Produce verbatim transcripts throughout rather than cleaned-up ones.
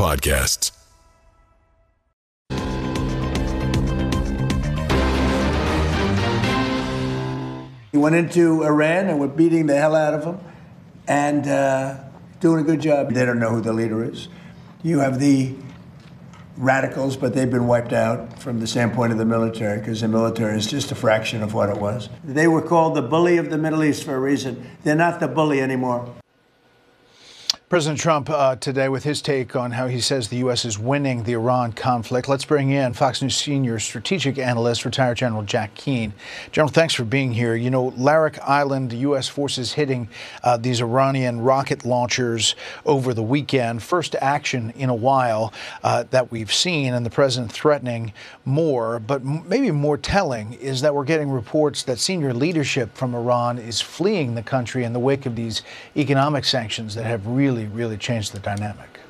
podcasts. He went into Iran and were beating the hell out of them and uh, doing a good job. They don't know who the leader is. You have the radicals, but they've been wiped out from the standpoint of the military because the military is just a fraction of what it was. They were called the bully of the Middle East for a reason. They're not the bully anymore. President Trump uh, today with his take on how he says the U S is winning the Iran conflict. Let's bring in Fox News senior strategic analyst, retired General Jack Keane. General, thanks for being here. You know, Larak Island, the U S forces hitting uh, these Iranian rocket launchers over the weekend. First action in a while uh, that we've seen, and the president threatening more. But m- maybe more telling is that we're getting reports that senior leadership from Iran is fleeing the country in the wake of these economic sanctions that have really really changed the dynamic.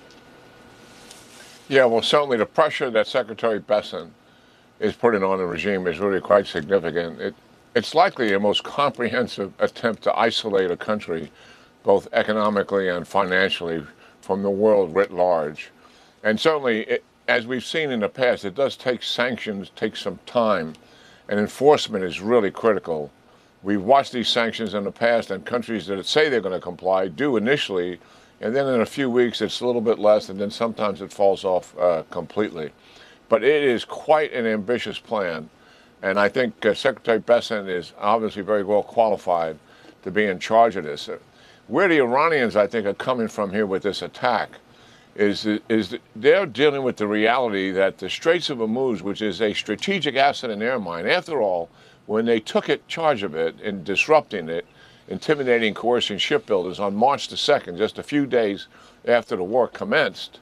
Yeah, well, certainly the pressure that Secretary Bessent is putting on the regime is really quite significant. It, it's likely the most comprehensive attempt to isolate a country, both economically and financially, from the world writ large. And certainly, it, as we've seen in the past, it does take sanctions, take some time, and enforcement is really critical. We've watched these sanctions in the past, and countries that say they're going to comply do initially, and then in a few weeks it's a little bit less, and then sometimes it falls off uh, completely. But it is quite an ambitious plan, and I think uh, Secretary Bessent is obviously very well qualified to be in charge of this. Where the Iranians, I think, are coming from here with this attack is, is they're dealing with the reality that the Straits of Hormuz, which is a strategic asset in their mind, after all, when they took it, charge of it and disrupting it, intimidating, coercing shipbuilders on March the second, just a few days after the war commenced,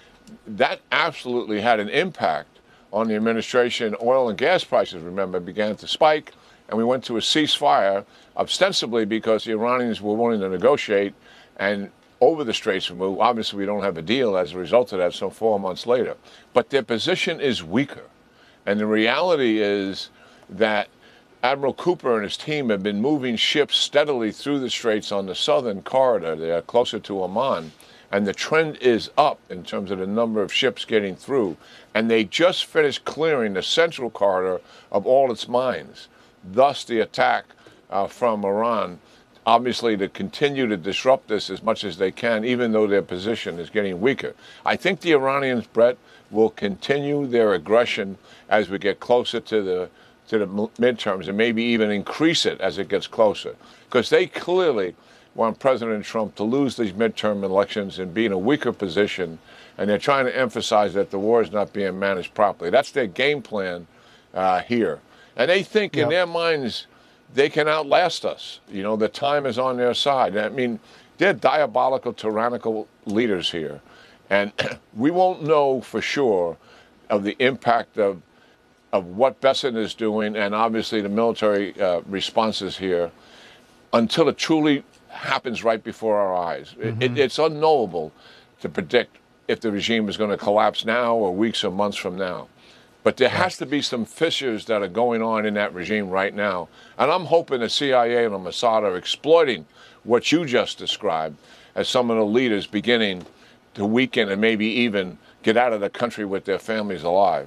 that absolutely had an impact on the administration. Oil and gas prices, remember, began to spike, and we went to a ceasefire, ostensibly because the Iranians were willing to negotiate, and over the Straits of Hormuz, obviously we don't have a deal as a result of that, so four months later. But their position is weaker, and the reality is that Admiral Cooper and his team have been moving ships steadily through the Straits on the southern corridor. They are closer to Oman, and the trend is up in terms of the number of ships getting through. And they just finished clearing the central corridor of all its mines. Thus, the attack uh, from Iran, obviously to continue to disrupt this as much as they can, even though their position is getting weaker. I think the Iranians, Brett, will continue their aggression as we get closer to the to the midterms, and maybe even increase it as it gets closer, because they clearly want President Trump to lose these midterm elections and be in a weaker position, and they're trying to emphasize that the war is not being managed properly. That's their game plan uh, here, and they think yep. in their minds they can outlast us. You know, the time is on their side. I mean, they're diabolical, tyrannical leaders here, and we won't know for sure of the impact of of what Bessent is doing, and obviously the military uh, responses here, until it truly happens right before our eyes. Mm-hmm. It, it's unknowable to predict if the regime is going to collapse now or weeks or months from now. But there has to be some fissures that are going on in that regime right now. And I'm hoping the C I A and the Mossad are exploiting what you just described as some of the leaders beginning to weaken and maybe even get out of the country with their families alive.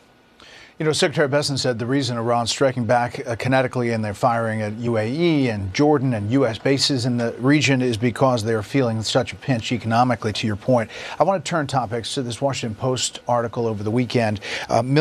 You know, Secretary Bessent said the reason Iran's striking back uh, kinetically and they're firing at U A E and Jordan and U S bases in the region is because they're feeling such a pinch economically, to your point. I want to turn topics to this Washington Post article over the weekend. Uh,